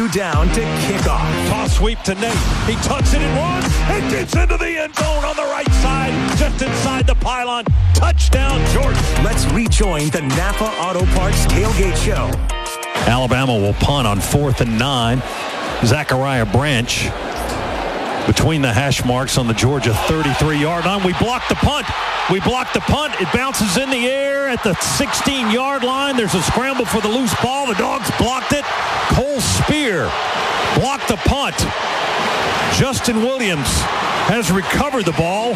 Down to kickoff. Toss sweep to Nate. He tucks it in one. It gets into the end zone on the right side, just inside the pylon. Touchdown, Georgia. Let's rejoin the Napa Auto Parts Tailgate Show. Alabama will punt on 4th and 9. Zachariah Branch between the hash marks on the Georgia 33-yard line. We blocked the punt. It bounces in the air at the 16-yard line. There's a scramble for the loose ball. The Dogs blocked it. Cole Spear blocked the punt. Justin Williams has recovered the ball.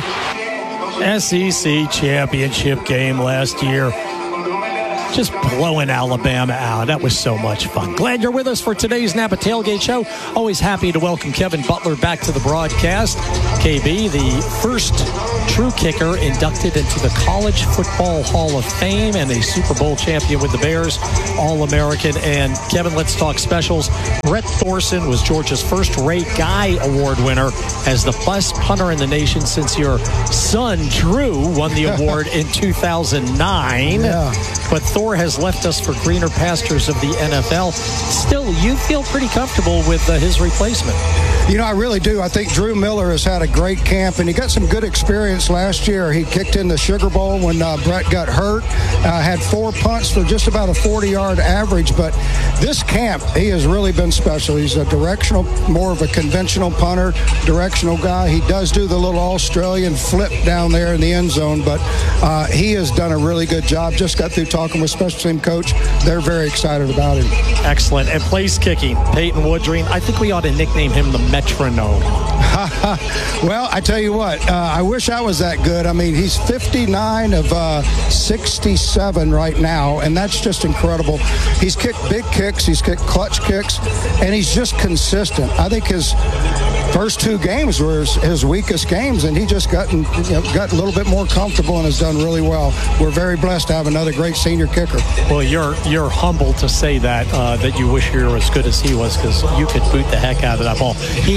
SEC championship game last year. Just blowing Alabama out. That was so much fun. Glad you're with us for today's Napa Tailgate Show. Always happy to welcome Kevin Butler back to the broadcast. KB, the first true kicker inducted into the College Football Hall of Fame and a Super Bowl champion with the Bears, All-American. And Kevin, let's talk specials. Brett Thorson was Georgia's first Ray Guy Award winner as the best punter in the nation since your son, Drew, won the award in 2009. Yeah. But Thor has left us for greener pastures of the NFL. Still, you feel pretty comfortable with his replacement. You know, I really do. I think Drew Miller has had a great camp, and he got some good experience last year. He kicked in the Sugar Bowl when Brett got hurt, had 4 punts for just about a 40-yard average. But this camp, he has really been special. He's a directional, more of a conventional punter, directional guy. He does do the little Australian flip down there in the end zone, but he has done a really good job. Just got through talking with special team coach. They're very excited about him. Excellent. And place kicking, Peyton Woodring. I think we ought to nickname him the Metronome. Well, I tell you what, I wish I was that good. I mean, he's 59 of 67 right now, and that's just incredible. He's kicked big kicks, he's kicked clutch kicks, and he's just consistent. I think his first 2 games were his weakest games, and he just got a little bit more comfortable and has done really well. We're very blessed to have another great senior kicker. Well, you're humble to say that you wish you were as good as he was, because you could boot the heck out of that ball.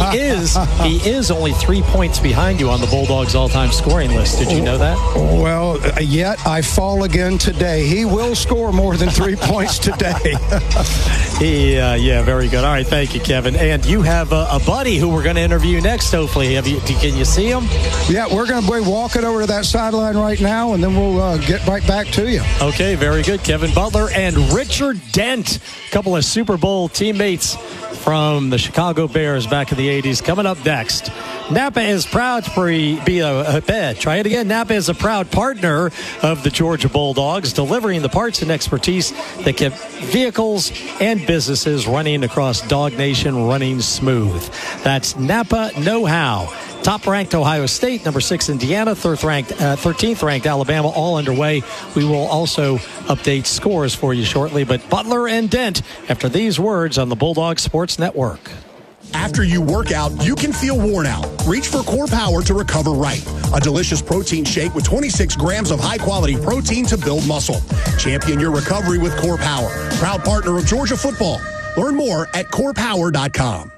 He is only 3 points behind you on the Bulldogs all-time scoring list. Did you know that? Well, yet I fall again today. He will score more than 3 points today. Yeah, very good. All right, thank you, Kevin. And you have a buddy who we're going to interview next, hopefully. Can you see him? Yeah, we're going to be walking over to that sideline right now, and then we'll get right back to you. Okay, very good. Kevin Butler and Richard Dent, a couple of Super Bowl teammates from the Chicago Bears back in the 80s. Coming up next, Napa is proud to try it again. Napa is a proud partner of the Georgia Bulldogs, delivering the parts and expertise that kept vehicles and businesses running across Dog Nation running smooth. That's Napa Know-How. Top-ranked Ohio State, number 6 Indiana, 13th ranked Alabama, all underway. We will also update scores for you shortly. But Butler and Dent, after these words on the Bulldog Sports Network. After you work out, you can feel worn out. Reach for Core Power to recover right. A delicious protein shake with 26 grams of high-quality protein to build muscle. Champion your recovery with Core Power. Proud partner of Georgia football. Learn more at corepower.com.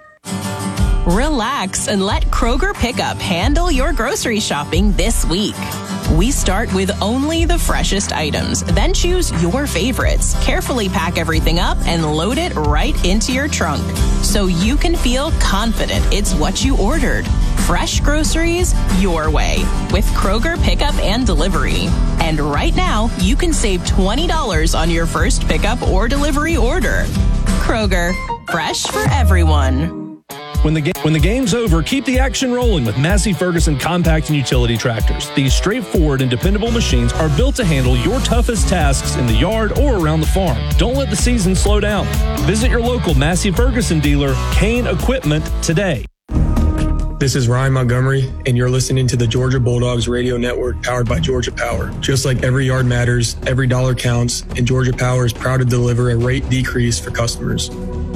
Relax and let Kroger Pickup handle your grocery shopping this week. We start with only the freshest items, then choose your favorites, carefully pack everything up, and load it right into your trunk so you can feel confident it's what you ordered. Fresh groceries your way with Kroger Pickup and Delivery. And right now, you can save $20 on your first pickup or delivery order. Kroger, fresh for everyone. When the game's over, keep the action rolling with Massey Ferguson compact and utility tractors. These straightforward and dependable machines are built to handle your toughest tasks in the yard or around the farm. Don't let the season slow down. Visit your local Massey Ferguson dealer, Kane Equipment, today. This is Ryan Montgomery, and you're listening to the Georgia Bulldogs radio network powered by Georgia Power. Just like every yard matters, every dollar counts, and Georgia Power is proud to deliver a rate decrease for customers.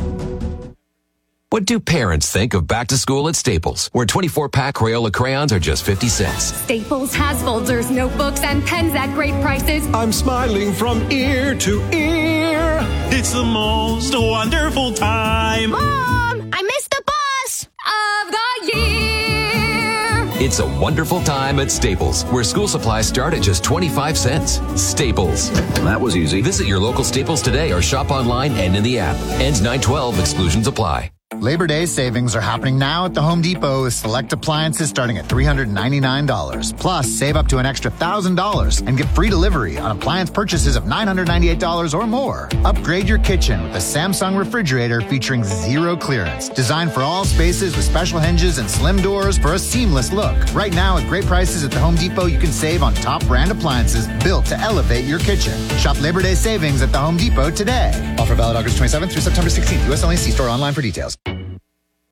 What do parents think of back to school at Staples, where 24-pack Crayola crayons are just 50 cents? Staples has folders, notebooks, and pens at great prices. I'm smiling from ear to ear. It's the most wonderful time. Mom, I missed the bus of the year. It's a wonderful time at Staples, where school supplies start at just 25 cents. Staples. That was easy. Visit your local Staples today or shop online and in the app. Ends 9/12. Exclusions apply. Labor Day savings are happening now at the Home Depot with select appliances starting at $399. Plus, save up to an extra $1,000 and get free delivery on appliance purchases of $998 or more. Upgrade your kitchen with a Samsung refrigerator featuring zero clearance. Designed for all spaces with special hinges and slim doors for a seamless look. Right now, at great prices at the Home Depot, you can save on top brand appliances built to elevate your kitchen. Shop Labor Day savings at the Home Depot today. Offer valid August 27th through September 16th. U.S. only. See store online for details.